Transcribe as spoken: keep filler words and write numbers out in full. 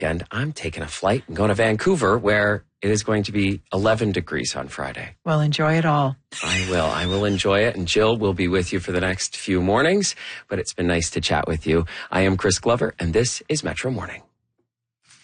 weekend, I'm taking a flight and going to Vancouver, where it is going to be eleven degrees on Friday. Well, enjoy it all. I will. I will enjoy it. And Jill will be with you for the next few mornings. But it's been nice to chat with you. I am Chris Glover, and this is Metro Morning.